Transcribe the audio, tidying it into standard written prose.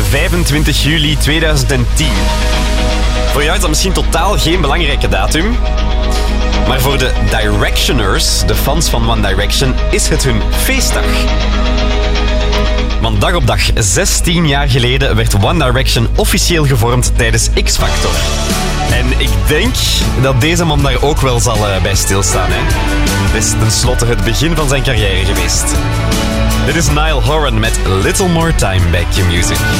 25 juli 2010. Voor jou is dat misschien totaal geen belangrijke datum. Maar voor de Directioners, de fans van One Direction, is het hun feestdag. Want dag op dag, 16 jaar geleden, werd One Direction officieel gevormd tijdens X-Factor. En ik denk dat deze man daar ook wel zal bij stilstaan. Hè? Het is tenslotte het begin van zijn carrière geweest. Dit is Niall Horan met Little More Time bij Q-Music.